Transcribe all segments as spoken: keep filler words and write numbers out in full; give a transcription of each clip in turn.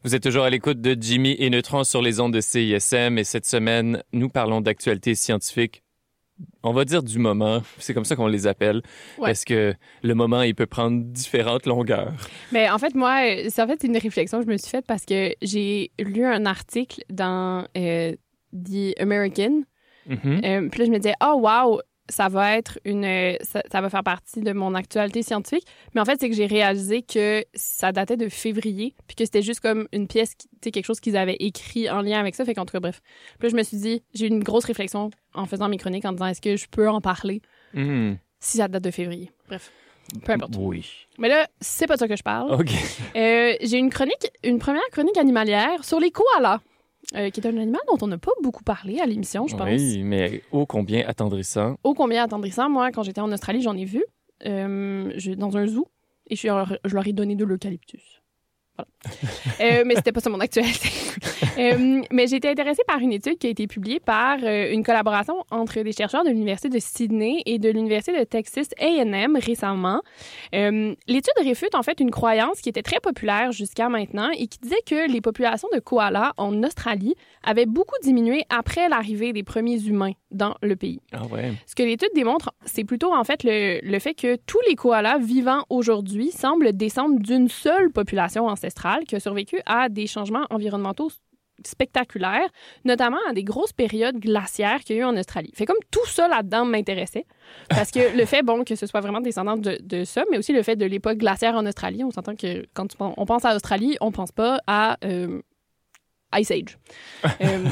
Vous êtes toujours à l'écoute de Jimmy et Neutron sur les ondes de C I S M et cette semaine, nous parlons d'actualités scientifiques. On va dire du moment, c'est comme ça qu'on les appelle, ouais. Parce que le moment, il peut prendre différentes longueurs. Mais en fait, moi, c'est en fait une réflexion que je me suis faite parce que j'ai lu un article dans euh, The American. Mm-hmm. Euh, puis là, je me disais, oh wow, ça va être une, ça, ça va faire partie de mon actualité scientifique. Mais en fait, c'est que j'ai réalisé que ça datait de février, puis que c'était juste comme une pièce, tu sais, quelque chose qu'ils avaient écrit en lien avec ça. Fait qu'en tout cas, bref. Puis là, je me suis dit, j'ai eu une grosse réflexion en faisant mes chroniques en disant, est-ce que je peux en parler mm. si ça date de février? Bref. Peu importe. Oui. Mais là, c'est pas de ça que je parle. OK. Euh, j'ai une chronique, une première chronique animalière sur les koalas. Euh, qui est un animal dont on n'a pas beaucoup parlé à l'émission, je pense. Oui, mais ô combien attendrissant. Ô combien attendrissant. Moi, quand j'étais en Australie, j'en ai vu euh, je, dans un zoo et je, je leur ai donné de l'eucalyptus. Voilà. euh, mais c'était pas ça mon actualité. euh, mais j'ai été intéressée par une étude qui a été publiée par euh, une collaboration entre des chercheurs de l'Université de Sydney et de l'Université de Texas A and M récemment. Euh, l'étude réfute en fait une croyance qui était très populaire jusqu'à maintenant et qui disait que les populations de koalas en Australie avaient beaucoup diminué après l'arrivée des premiers humains dans le pays. Ah ouais. Ce que l'étude démontre, c'est plutôt en fait le, le fait que tous les koalas vivants aujourd'hui semblent descendre d'une seule population ancestrale qui a survécu à des changements environnementaux spectaculaires, notamment à des grosses périodes glaciaires qu'il y a eu en Australie. Fait comme tout ça là-dedans m'intéressait, parce que le fait, bon, que ce soit vraiment descendant de, de ça, mais aussi le fait de l'époque glaciaire en Australie, on s'entend que quand on pense à Australie, on pense pas à... Euh, Ice Age. euh,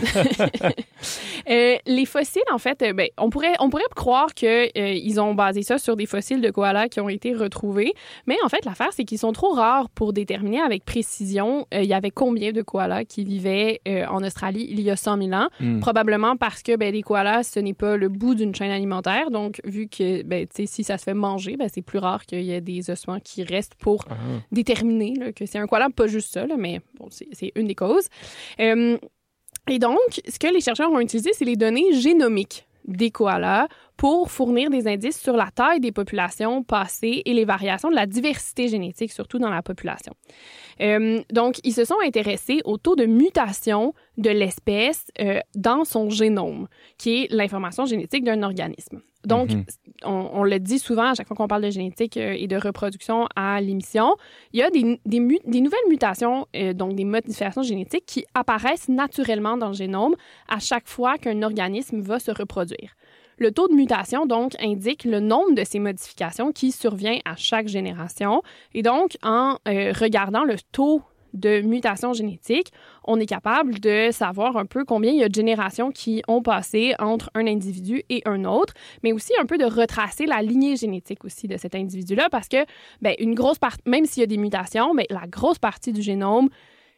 euh, les fossiles, en fait, ben, on pourrait, on pourrait croire qu'ils euh, ont basé ça sur des fossiles de koalas qui ont été retrouvés, mais en fait, l'affaire, c'est qu'ils sont trop rares pour déterminer avec précision euh, il y avait combien de koalas qui vivaient euh, en Australie il y a cent mille ans. Mm. Probablement parce que ben, les koalas, ce n'est pas le bout d'une chaîne alimentaire, donc vu que ben, si ça se fait manger, ben, c'est plus rare qu'il y ait des ossements qui restent pour ah. déterminer là, que c'est un koala, pas juste ça, là, mais bon, c'est, c'est une des causes. Euh, et donc, ce que les chercheurs ont utilisé, c'est les données génomiques des koalas pour fournir des indices sur la taille des populations passées et les variations de la diversité génétique, surtout dans la population. Euh, donc, ils se sont intéressés au taux de mutation de l'espèce euh, dans son génome, qui est l'information génétique d'un organisme. Donc, mm-hmm. on, on le dit souvent à chaque fois qu'on parle de génétique euh, et de reproduction à l'émission, il y a des, des, mu- des nouvelles mutations, euh, donc des modifications génétiques qui apparaissent naturellement dans le génome à chaque fois qu'un organisme va se reproduire. Le taux de mutation, donc, indique le nombre de ces modifications qui survient à chaque génération. Et donc, en euh, regardant le taux de mutation génétique, on est capable de savoir un peu combien il y a de générations qui ont passé entre un individu et un autre, mais aussi un peu de retracer la lignée génétique aussi de cet individu-là, parce que, ben, une grosse partie, même s'il y a des mutations, ben, la grosse partie du génome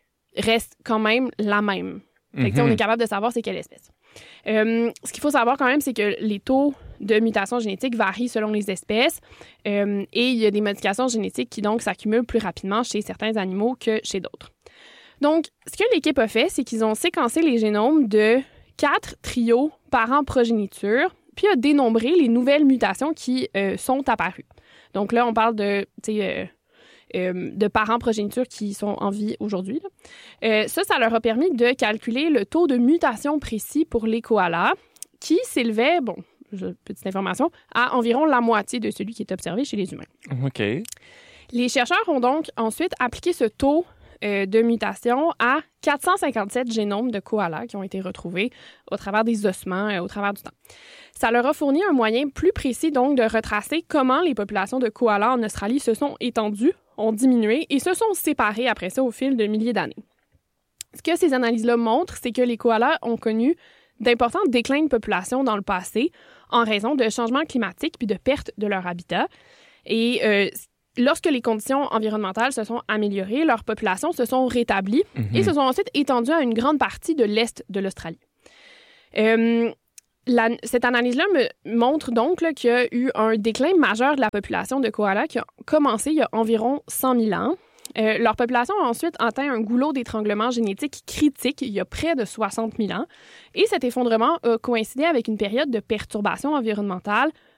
reste quand même la même. Fait que, mm-hmm. on est capable de savoir c'est quelle espèce. Euh, ce qu'il faut savoir quand même, c'est que les taux de mutation génétique varient selon les espèces euh, et il y a des modifications génétiques qui donc s'accumulent plus rapidement chez certains animaux que chez d'autres. Donc, ce que l'équipe a fait, c'est qu'ils ont séquencé les génomes de quatre trios parents-progéniture puis a dénombré les nouvelles mutations qui euh, sont apparues. Donc là, on parle de... tu sais, euh, Euh, de parents progéniture qui sont en vie aujourd'hui. Euh, ça, ça leur a permis de calculer le taux de mutation précis pour les koalas, qui s'élevait, bon, petite information, à environ la moitié de celui qui est observé chez les humains. OK. Les chercheurs ont donc ensuite appliqué ce taux euh, de mutation à quatre cent cinquante-sept génomes de koalas qui ont été retrouvés au travers des ossements, euh, au travers du temps. Ça leur a fourni un moyen plus précis, donc, de retracer comment les populations de koalas en Australie se sont étendues, ont diminué et se sont séparées après ça au fil de milliers d'années. Ce que ces analyses-là montrent, c'est que les koalas ont connu d'importants déclins de population dans le passé en raison de changements climatiques puis de perte de leur habitat. Et euh, lorsque les conditions environnementales se sont améliorées, leurs populations se sont rétablies mm-hmm. et se sont ensuite étendues à une grande partie de l'est de l'Australie. Euh, La, cette analyse-là me montre donc là, qu'il y a eu un déclin majeur de la population de koalas qui a commencé il y a environ cent mille ans. Euh, leur population a ensuite atteint un goulot d'étranglement génétique critique il y a près de soixante mille ans. Et cet effondrement a coïncidé avec une période de perturbation environnementale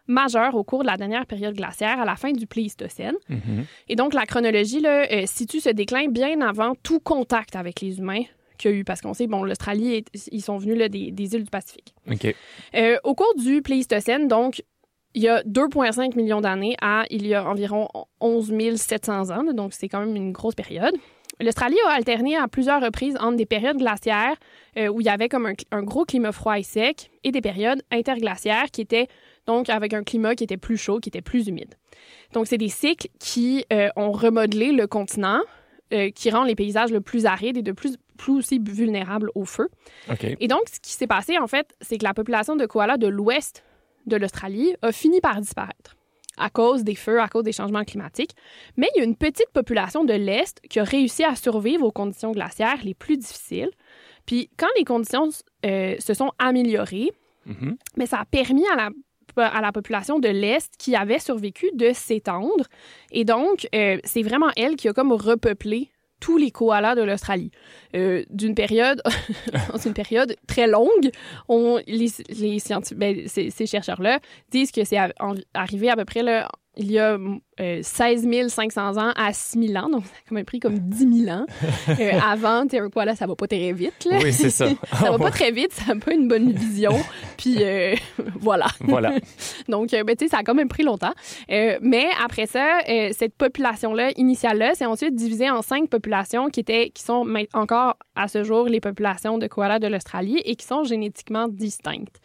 majeurs au cours de la dernière période glaciaire à la fin du Pléistocène. Mm-hmm. Et donc, la chronologie là, euh, situe ce déclin bien avant tout contact avec les humains qu'il y a eu, parce qu'on sait, bon, l'Australie, est, ils sont venus là, des, des îles du Pacifique. OK. Euh, au cours du Pléistocène, donc, il y a deux virgule cinq millions d'années à il y a environ onze mille sept cents ans, donc c'est quand même une grosse période. L'Australie a alterné à plusieurs reprises entre des périodes glaciaires euh, où il y avait comme un, un gros climat froid et sec et des périodes interglaciaires qui étaient donc avec un climat qui était plus chaud, qui était plus humide. Donc, c'est des cycles qui euh, ont remodelé le continent, euh, qui rend les paysages le plus arides et de plus, plus aussi vulnérables au feu. Okay. Et donc, ce qui s'est passé, en fait, c'est que la population de koalas de l'ouest de l'Australie a fini par disparaître à cause des feux, à cause des changements climatiques. Mais il y a une petite population de l'Est qui a réussi à survivre aux conditions glaciaires les plus difficiles. Puis quand les conditions euh, se sont améliorées, mm-hmm. mais ça a permis à la, à la population de l'Est qui avait survécu de s'étendre. Et donc, euh, c'est vraiment elle qui a comme repeuplé tous les koalas de l'Australie. Euh, d'une période, dans une période très longue, on, les, les scientifiques, ben, ces, ces chercheurs-là disent que c'est à, en, arrivé à peu près là, il y a euh, seize mille cinq cents ans à six mille ans, donc ça a quand même pris comme dix mille ans. Euh, avant, tu sais, un koala, ça va pas très vite. Là. Oui, c'est ça. Ça va pas très vite, ça n'a pas une bonne vision. Puis euh, voilà. Voilà. Donc, euh, ben, tu sais, ça a quand même pris longtemps. Euh, mais après ça, euh, cette population-là, initiale-là, c'est ensuite divisée en cinq populations qui étaient, qui sont encore à ce jour les populations de koalas de l'Australie et qui sont génétiquement distinctes.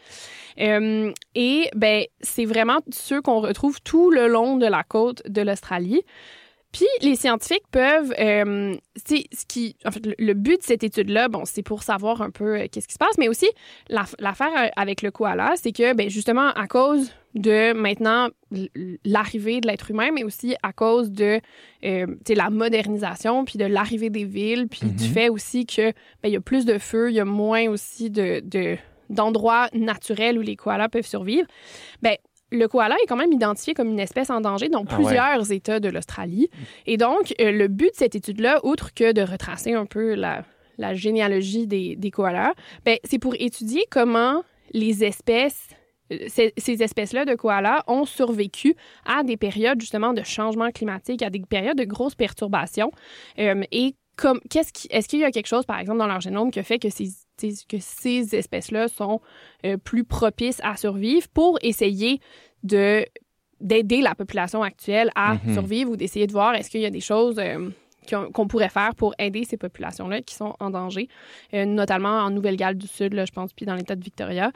Euh, et ben, c'est vraiment ceux qu'on retrouve tout le long de la côte de l'Australie. Puis les scientifiques peuvent, euh, c'est ce qui, en fait, le, le but de cette étude-là, bon, c'est pour savoir un peu euh, qu'est-ce qui se passe, mais aussi la, l'affaire avec le koala, c'est que, ben, justement, à cause de maintenant l'arrivée de l'être humain, mais aussi à cause de, euh, tu sais, la modernisation, puis de l'arrivée des villes, puis mm-hmm. du fait aussi que, ben, il y a plus de feux, il y a moins aussi de, de d'endroits naturels où les koalas peuvent survivre. Ben le koala est quand même identifié comme une espèce en danger dans plusieurs ah ouais. États de l'Australie. Et donc, euh, le but de cette étude-là, outre que de retracer un peu la, la généalogie des, des koalas, ben, c'est pour étudier comment les espèces, euh, ces, ces espèces-là de koalas ont survécu à des périodes justement de changement climatique, à des périodes de grosses perturbations. Euh, et comme, qu'est-ce qui, est-ce qu'il y a quelque chose, par exemple, dans leur génome qui a fait que ces que ces espèces-là sont euh, plus propices à survivre pour essayer de, d'aider la population actuelle à mm-hmm. survivre ou d'essayer de voir est-ce qu'il y a des choses euh, qu'on, qu'on pourrait faire pour aider ces populations-là qui sont en danger, euh, notamment en Nouvelle-Galles du Sud, là, je pense, puis dans l'État de Victoria.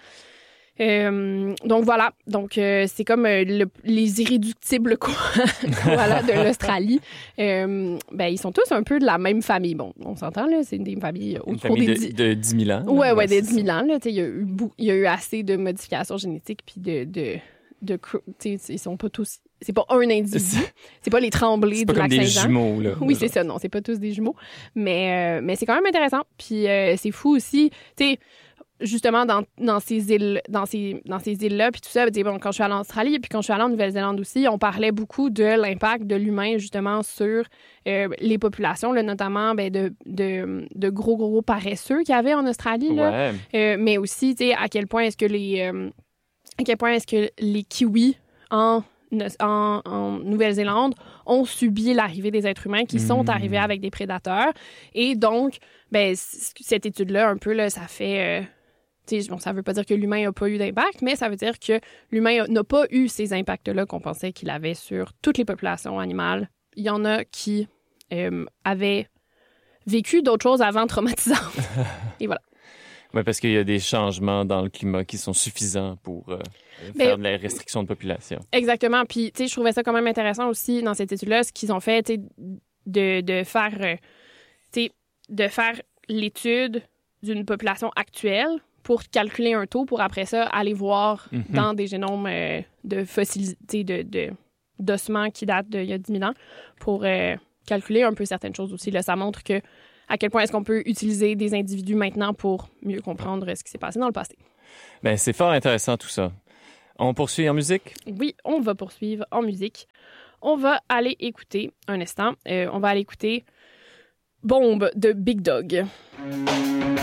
Euh, donc voilà, donc euh, c'est comme euh, le, les irréductibles koalas de l'Australie. Euh, ben ils sont tous un peu de la même famille. Bon, on s'entend là, c'est des familles une famille de, dix... de dix mille ans. Ouais, ouais, ouais de dix mille ans là. Il y a eu il y a eu assez de modifications génétiques puis de de de ils sont pas tous. C'est pas un individu. C'est pas les Tremblay du lac Saint-Jean. C'est pas comme des jumeaux, là. Oui, c'est ça. Non, c'est pas tous des jumeaux. Mais, euh, mais c'est quand même intéressant. Puis euh, c'est fou aussi. Tu sais, justement, dans, dans ces îles, dans ces, dans ces îles-là, puis tout ça, bon, quand je suis allée en Australie, puis quand je suis allée en Nouvelle-Zélande aussi, on parlait beaucoup de l'impact de l'humain, justement, sur euh, les populations, là, notamment ben, de, de, de gros, gros paresseux qu'il y avait en Australie, là. Ouais. Euh, mais aussi, tu sais, à quel point est-ce que les, euh, à quel point est-ce que les kiwis en En, en Nouvelle-Zélande ont subi l'arrivée des êtres humains qui mmh. sont arrivés avec des prédateurs. Et donc, ben, cette étude-là, un peu, là, ça fait... Euh, bon, ça ne veut pas dire que l'humain n'a pas eu d'impact, mais ça veut dire que l'humain n'a pas eu ces impacts-là qu'on pensait qu'il avait sur toutes les populations animales. Il y en a qui euh, avaient vécu d'autres choses avant traumatisantes. Et voilà. Oui, parce qu'il y a des changements dans le climat qui sont suffisants pour euh, faire ben, de la restriction de population. Exactement. Puis, tu sais, je trouvais ça quand même intéressant aussi dans cette étude-là, ce qu'ils ont fait, tu sais, de, de faire, euh, tu sais, de faire l'étude d'une population actuelle pour calculer un taux, pour après ça, aller voir mm-hmm. dans des génomes euh, de fossilisés, de, de, d'ossements qui datent d'il y a dix mille ans, pour euh, calculer un peu certaines choses aussi. Là, ça montre que à quel point est-ce qu'on peut utiliser des individus maintenant pour mieux comprendre ce qui s'est passé dans le passé. Bien, c'est fort intéressant tout ça. On poursuit en musique? Oui, on va poursuivre en musique. On va aller écouter, un instant, euh, on va aller écouter Bombe de Big Dog.